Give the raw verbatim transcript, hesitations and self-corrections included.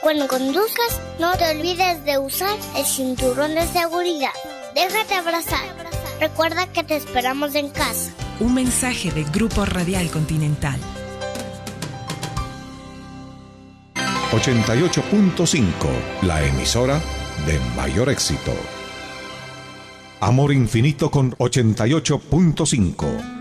Cuando conduzcas, no te olvides de usar el cinturón de seguridad. Déjate abrazar. Recuerda que te esperamos en casa. Un mensaje de Grupo Radial Continental. ochenta y ocho punto cinco, la emisora de mayor éxito. Amor infinito con ochenta y ocho punto cinco.